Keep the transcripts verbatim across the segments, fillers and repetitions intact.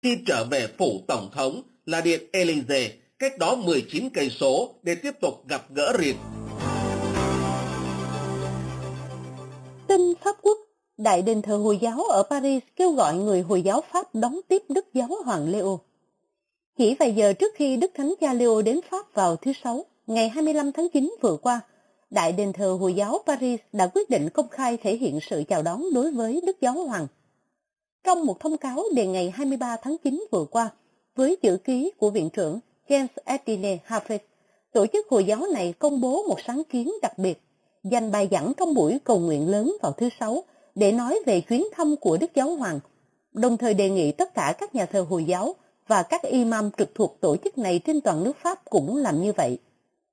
khi trở về phủ tổng thống là điện Élysée, cách đó mười chín cây số để tiếp tục gặp gỡ riêng. Tin Pháp Quốc, Đại đền thờ Hồi giáo ở Paris kêu gọi người Hồi giáo Pháp đón tiếp Đức Giáo hoàng Leo. Chỉ vài giờ trước khi Đức Thánh Cha Leo đến Pháp vào thứ Sáu, ngày hai mươi lăm tháng chín vừa qua, Đại đền thờ Hồi giáo Paris đã quyết định công khai thể hiện sự chào đón đối với Đức Giáo hoàng. Trong một thông cáo đề ngày hai mươi ba tháng chín vừa qua, với chữ ký của Viện trưởng James Etienne Hafez, tổ chức Hồi giáo này công bố một sáng kiến đặc biệt, dành bài giảng trong buổi cầu nguyện lớn vào thứ Sáu để nói về chuyến thăm của Đức Giáo hoàng, đồng thời đề nghị tất cả các nhà thờ Hồi giáo và các imam trực thuộc tổ chức này trên toàn nước Pháp cũng làm như vậy.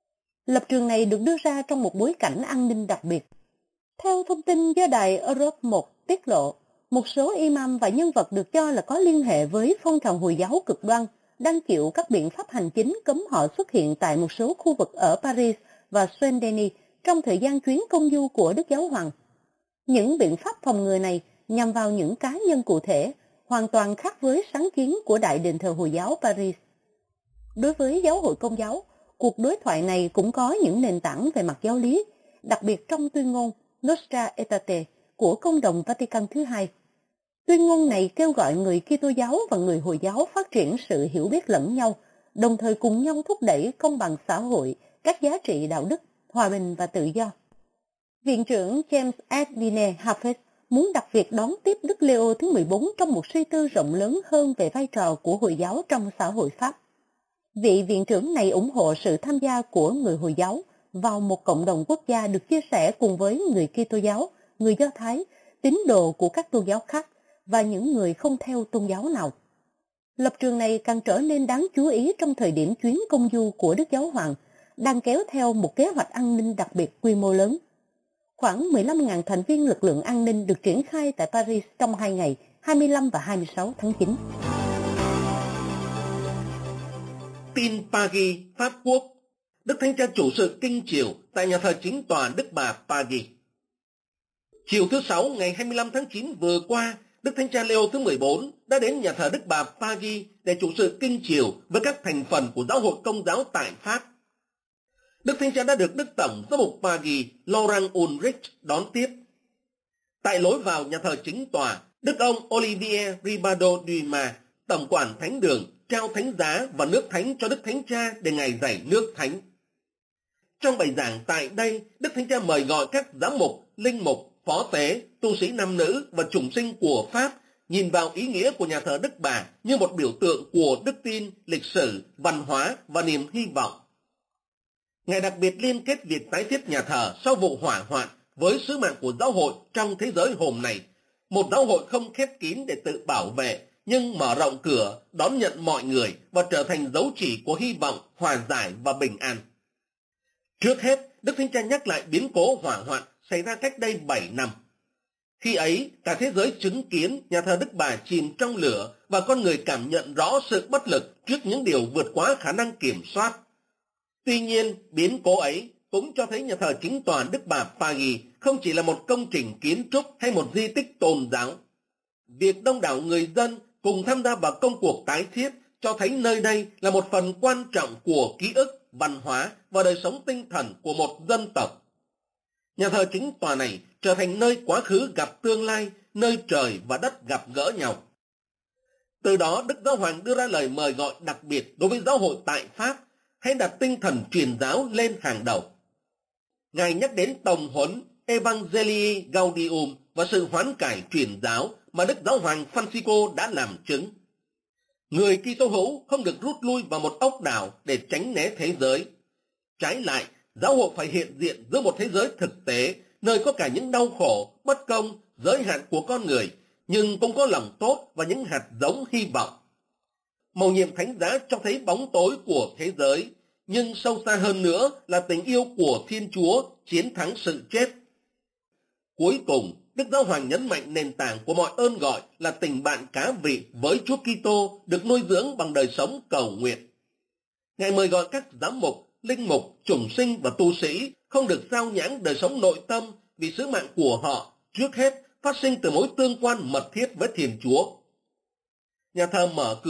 Lập trường này được đưa ra trong một bối cảnh an ninh đặc biệt. Theo thông tin do đài Europe một tiết lộ, một số imam và nhân vật được cho là có liên hệ với phong trào Hồi giáo cực đoan đang chịu các biện pháp hành chính cấm họ xuất hiện tại một số khu vực ở Paris và Saint-Denis trong thời gian chuyến công du của Đức Giáo hoàng. Những biện pháp phòng ngừa này nhằm vào những cá nhân cụ thể, hoàn toàn khác với sáng kiến của Đại đền thờ Hồi giáo Paris. Đối với giáo hội Công giáo, cuộc đối thoại này cũng có những nền tảng về mặt giáo lý, đặc biệt trong tuyên ngôn Nostra Aetate của Công đồng Vatican thứ hai. Tuyên ngôn này kêu gọi người Kitô giáo và người Hồi giáo phát triển sự hiểu biết lẫn nhau, đồng thời cùng nhau thúc đẩy công bằng xã hội, các giá trị đạo đức, hòa bình và tự do. Viện trưởng James Etienne Hafez muốn đặt việc đón tiếp Đức Leo thứ mười bốn trong một suy tư rộng lớn hơn về vai trò của Hồi giáo trong xã hội Pháp. Vị viện trưởng này ủng hộ sự tham gia của người Hồi giáo vào một cộng đồng quốc gia được chia sẻ cùng với người Kitô giáo, người Do Thái, tín đồ của các tôn giáo khác và những người không theo tôn giáo nào. Lập trường này càng trở nên đáng chú ý trong thời điểm chuyến công du của Đức Giáo hoàng, đang kéo theo một kế hoạch an ninh đặc biệt quy mô lớn. Khoảng mười lăm nghìn thành viên lực lượng an ninh được triển khai tại Paris trong hai ngày hai mươi lăm và hai mươi sáu tháng chín. Tin Pagny, Pháp Quốc, Đức Thánh Cha chủ sự kinh chiều tại nhà thờ chính tòa Đức Bà Pagny. Chiều thứ Sáu ngày hai mươi lăm tháng chín vừa qua, Đức Thánh Cha Leo thứ mười bốn đã đến nhà thờ Đức Bà Pagny để chủ sự kinh chiều với các thành phần của giáo hội Công giáo tại Pháp. Đức Thánh Cha đã được Đức Tổng giám mục Pagny Laurent Ulrich đón tiếp. Tại lối vào nhà thờ chính tòa, Đức ông Olivier Ribado Dumas, Tổng quản Thánh đường, trao thánh giá và nước thánh cho Đức Thánh Cha để Ngài dạy nước thánh. Trong bài giảng tại đây, Đức Thánh Cha mời gọi các giám mục, linh mục, phó tế, tu sĩ nam nữ và chủng sinh của Pháp nhìn vào ý nghĩa của nhà thờ Đức Bà như một biểu tượng của đức tin, lịch sử, văn hóa và niềm hy vọng. Ngài đặc biệt liên kết việc tái thiết nhà thờ sau vụ hỏa hoạn với sứ mạng của giáo hội trong thế giới hôm nay, một giáo hội không khép kín để tự bảo vệ, nhưng mở rộng cửa, đón nhận mọi người và trở thành dấu chỉ của hy vọng, hòa giải và bình an. Trước hết, Đức Thánh Cha nhắc lại biến cố hỏa hoạn xảy ra cách đây bảy năm. Khi ấy, cả thế giới chứng kiến nhà thờ Đức Bà chìm trong lửa và con người cảm nhận rõ sự bất lực trước những điều vượt quá khả năng kiểm soát. Tuy nhiên, biến cố ấy cũng cho thấy nhà thờ chính tòa Đức Bà Pagny không chỉ là một công trình kiến trúc hay một di tích tôn giáo. Việc đông đảo người dân cùng tham gia vào công cuộc tái thiết cho thấy nơi đây là một phần quan trọng của ký ức, văn hóa và đời sống tinh thần của một dân tộc. Nhà thờ chính tòa này trở thành nơi quá khứ gặp tương lai, nơi trời và đất gặp gỡ nhau. Từ đó, Đức Giáo hoàng đưa ra lời mời gọi đặc biệt đối với giáo hội tại Pháp, hãy đặt tinh thần truyền giáo lên hàng đầu. Ngài nhắc đến tổng huấn Evangelii Gaudium và sự hoán cải truyền giáo mà Đức Giáo hoàng Francisco đã làm chứng. Người Kitô hữu không được rút lui vào một ốc đảo để tránh né thế giới. Trái lại, giáo hội phải hiện diện giữa một thế giới thực tế, nơi có cả những đau khổ, bất công, giới hạn của con người, nhưng cũng có lòng tốt và những hạt giống hy vọng. Mầu nhiệm thánh giá cho thấy bóng tối của thế giới, nhưng sâu xa hơn nữa là tình yêu của Thiên Chúa chiến thắng sự chết. Cuối cùng, Đức Giáo hoàng nhấn mạnh nền tảng của mọi ơn gọi là tình bạn cá vị với Chúa Kitô được nuôi dưỡng bằng đời sống cầu nguyện. Ngài mời gọi các giám mục, linh mục, chủng sinh và tu sĩ không được sao nhãng đời sống nội tâm vì sứ mạng của họ trước hết phát sinh từ mối tương quan mật thiết với Thiên Chúa. Nhà thờ mở cửa